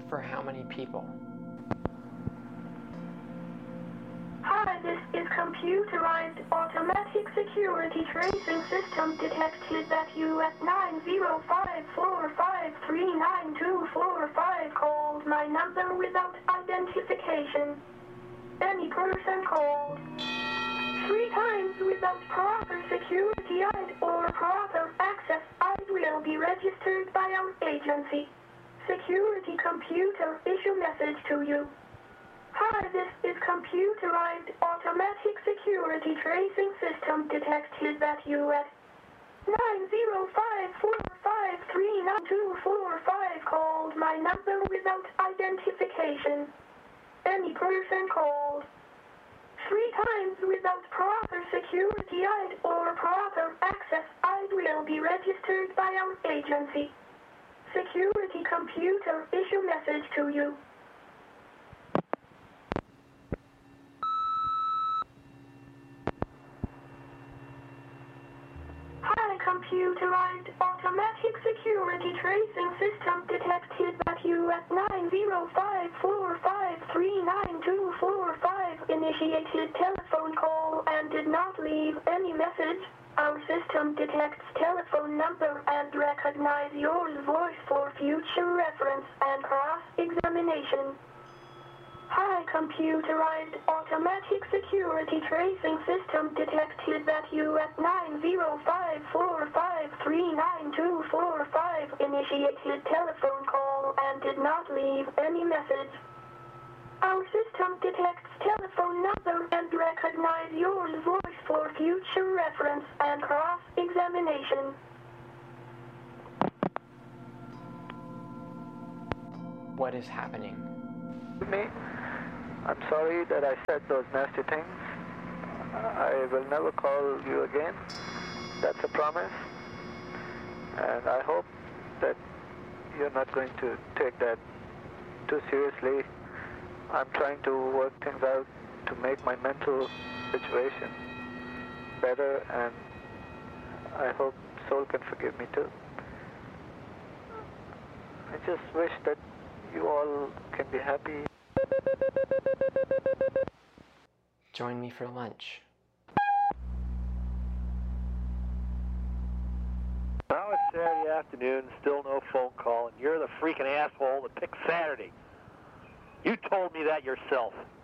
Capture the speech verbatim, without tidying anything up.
For how many people? Hi, this is computerized automatic security tracing system detected that you at nine zero five four five three nine two four five called my number without identification. Any person called three times without proper security I D or proper access I D will be registered by our agency. Security computer issue message to you. Hi, this is computerized automatic security tracing system detected that you at nine zero five four five three nine two four five called my number without identification. Any person called three times without proper security I D or proper access I D will be registered by our agency. Security computer issue message to you. Hi, computerized automatic security tracing system detected that you at nine zero five four five three nine two four five initiated telephone call and did not leave any message. Our system detects telephone number and recognize your voice for future reference and cross-examination. Hi, computerized automatic security tracing system detected that you at nine zero five four five three nine two four five initiated telephone call and did not leave any message. Our system detects telephone number and recognize your voice for future reference and cross-examination. What is happening? Me? I'm sorry that I said those nasty things. I will never call you again. That's a promise. And I hope that you're not going to take that too seriously. I'm trying to work things out to make my mental situation better, and I hope Soul can forgive me too. I just wish that you all can be happy. Join me for lunch. Now it's Saturday afternoon, still no phone call, and you're the freaking asshole that picked Saturday. You told me that yourself.